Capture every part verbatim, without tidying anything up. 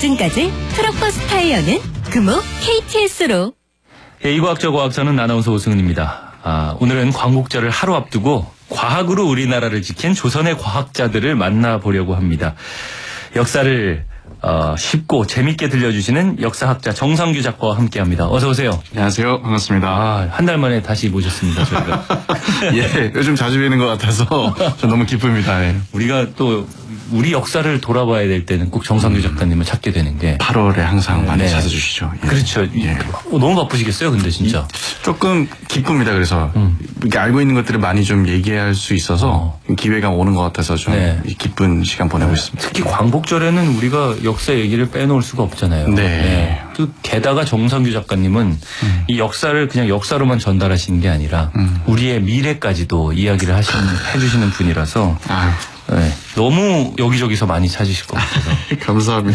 보증까지 트럭버스 타이어는 금호 케이티에스로. 예, 이과학적 과학자는 아나운서 오승훈입니다. 아, 오늘은 광복절을 하루 앞두고 과학으로 우리나라를 지킨 조선의 과학자들을 만나보려고 합니다. 역사를 어, 쉽고 재밌게 들려주시는 역사학자 정성규 작가와 함께합니다. 어서 오세요. 안녕하세요. 반갑습니다. 아, 한 달 만에 다시 모셨습니다. 저희가. 예, 요즘 자주 뵈는 것 같아서 저 너무 기쁩니다. 예. 우리가 또 우리 역사를 돌아봐야 될 때는 꼭 정성규 작가님을 찾게 되는 게 팔월에 항상 많이 네. 찾아주시죠. 예. 그렇죠. 예. 어, 너무 바쁘시겠어요, 근데 진짜. 조금 기쁩니다. 그래서 음. 이렇게 알고 있는 것들을 많이 좀 얘기할 수 있어서 어. 기회가 오는 것 같아서 좀 네. 기쁜 시간 보내고 있습니다. 특히 광복절에는 우리가 역사 얘기를 빼놓을 수가 없잖아요. 네. 네. 또 게다가 정성규 작가님은 음. 이 역사를 그냥 역사로만 전달하시는 게 아니라 음. 우리의 미래까지도 이야기를 하시는, 해주시는 분이라서 아유. 네. 너무 여기저기서 많이 찾으실 것 같아서. 감사합니다.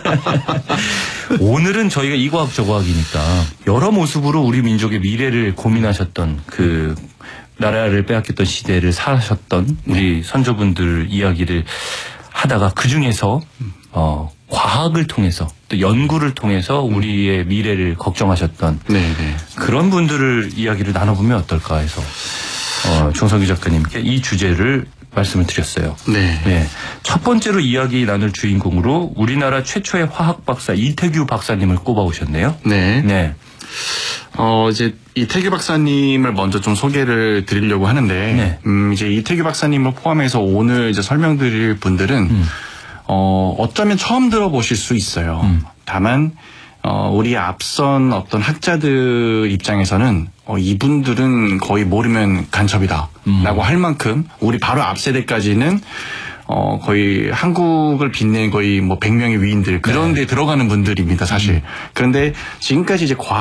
오늘은 저희가 이과학적 과학이니까 여러 모습으로 우리 민족의 미래를 고민하셨던 그 나라를 빼앗겼던 시대를 사셨던 우리 선조분들 이야기를 하다가 그중에서 어, 과학을 통해서 또 연구를 통해서 우리의 미래를 걱정하셨던 네네. 그런 분들을 이야기를 나눠보면 어떨까 해서 어, 정성규 작가님께 이 주제를 말씀을 드렸어요. 네. 네. 첫 번째로 이야기 나눌 주인공으로 우리나라 최초의 화학 박사 이태규 박사님을 꼽아오셨네요. 네. 네. 어, 이제 이태규 박사님을 먼저 좀 소개를 드리려고 하는데, 네. 음, 이제 이태규 박사님을 포함해서 오늘 이제 설명드릴 분들은, 음. 어, 어쩌면 처음 들어보실 수 있어요. 음. 다만, 어, 우리 앞선 어떤 학자들 입장에서는, 어, 이분들은 거의 모르면 간첩이다. 음. 라고 할 만큼, 우리 바로 앞 세대까지는, 어, 거의 한국을 빛낸 거의 뭐 백 명의 위인들, 그런 데 들어가는 분들입니다, 사실. 음. 그런데 지금까지 이제 과